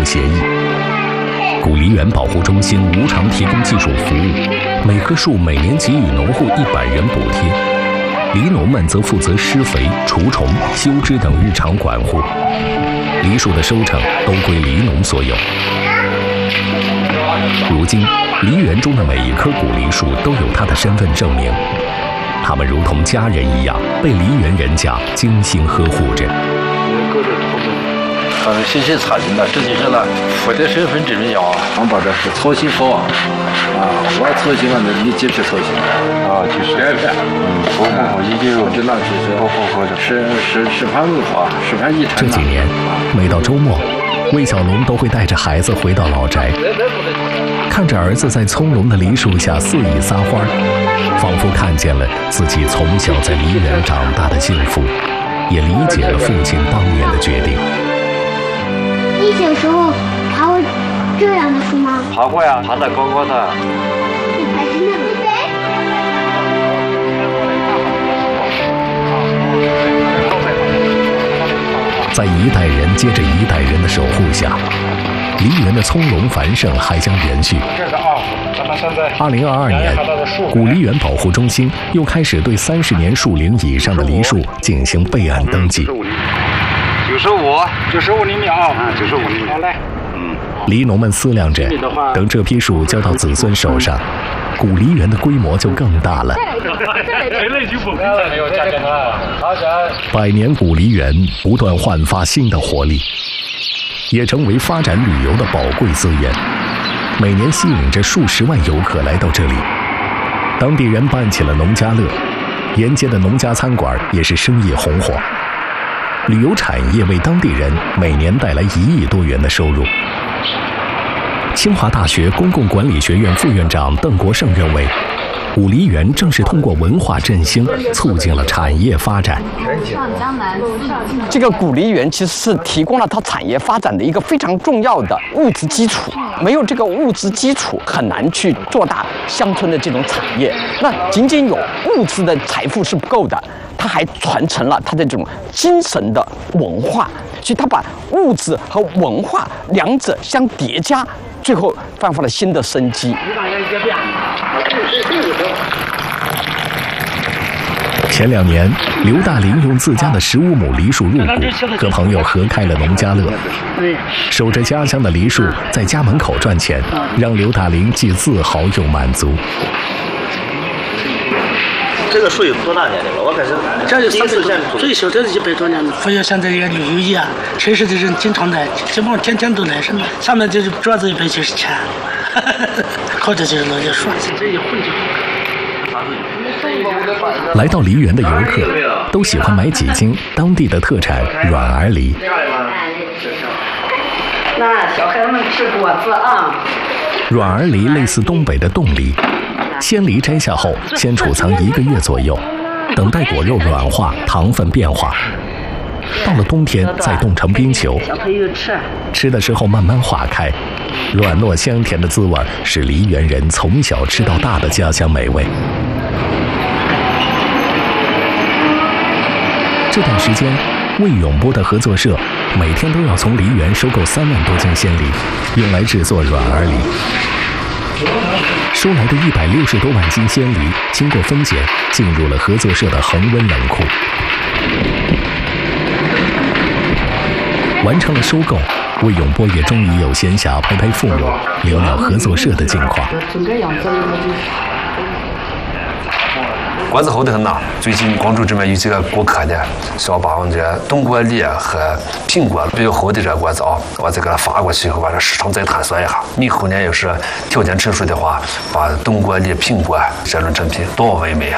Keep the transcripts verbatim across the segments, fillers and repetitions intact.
付协议。古梨园保护中心无偿提供技术服务，每棵树每年给予农户一百元补贴，梨农们则负责施肥、除虫、修枝等日常管护，梨树的收成都归梨农所有。如今，梨园中的每一棵古梨树都有它的身份证明，它们如同家人一样，被梨园人家精心呵护着。 他是信息差劲的，实际上呢，附的身份证明啊，我把这是操心好啊，啊，我操心了，那你继续操心啊，就是这个，嗯，不不好，已经知道就是不不好的，是是是盘文化，是盘遗产。 这几年，每到周末，魏小龙都会带着孩子回到老宅，看着儿子在葱茏的梨树下肆意撒欢，仿佛看见了自己从小在梨园长大的幸福，也理解了父亲当年的决定。 你小时候爬过这样的树吗？ 爬过呀，爬得高高的。 你爬是那个。 在一代人接着一代人的守护下，梨园的葱茏繁盛还将延续。二零二二年，古梨园保护中心又开始对三十年树龄以上的梨树进行备案登记。 九十五，九十五厘米啊，九十五厘米。好嘞。嗯。 梨农们思量着，等这批树交到子孙手上，古梨园的规模就更大了。百年古梨园不断焕发新的活力，也成为发展旅游的宝贵资源，每年吸引着数十万游客来到这里。当地人办起了农家乐，沿街的农家餐馆也是生意红火。旅游产业为当地人每年带来一亿多元的收入。清华大学公共管理学院副院长邓国胜认为，古梨园正是通过文化振兴，促进了产业发展。 这个古梨园其实是提供了它产业发展的一个非常重要的物质基础，没有这个物质基础，很难去做大乡村的这种产业。那仅仅有物质的财富是不够的，它还传承了它的这种精神的文化，所以它把物质和文化两者相叠加，最后焕发了新的生机。 前两年，刘大林用自家的十五亩梨树入股，和朋友合开了农家乐，守着家乡的梨树，在家门口赚钱，让刘大林既自豪又满足。 这个树有多大年龄了？我可是这有三百多，最小的一百多年了。福建现在也旅游业，城市的人经常来，基本上天天都来什么。下面就是桌子一百九十钱，靠着就是老爷说，这一混就好。 来到梨园的游客都喜欢买几斤当地的特产软儿梨。 那小孩子们吃果子啊。 软儿梨类似东北的冻梨。鲜梨摘下后，先储藏一个月左右，等待果肉软化，糖分变化。到了冬天，再冻成冰球。 小朋友吃， 吃的时候慢慢化开，软糯香甜的滋味是梨园人从小吃到大的家乡美味。这段时间，魏永波的合作社每天都要从梨园收购三万多斤鲜梨，用来制作软儿梨。收来的一百六十多万斤鲜梨，经过分拣，进入了合作社的恒温冷库。完成了收购，魏永波也终于有闲暇陪陪父母，聊聊合作社的近况。 果子好得很呐！最近广州这边有几个顾客的，想把我们这冬果梨和苹果比较好的这果子啊，我再给他发过去以后，把这市场再探索一下。明后年要是条件成熟的话，把冬果梨、苹果这种产品多外卖一下。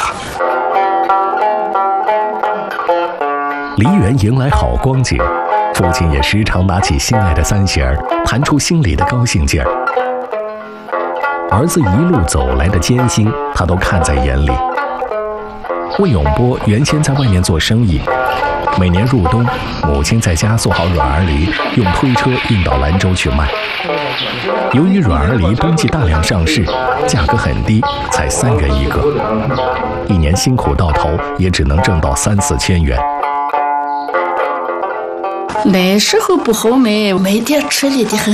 梨园迎来好光景，父亲也时常拿起心爱的三弦儿，弹出心里的高兴劲儿。儿子一路走来的艰辛，他都看在眼里。魏永波原先在外面做生意，每年入冬，母亲在家做好软儿梨，用推车运到兰州去卖。由于软儿梨冬季大量上市，价格很低，才三元一个，一年辛苦到头也只能挣到三四千元。 那时候不好卖，卖点吃力的很。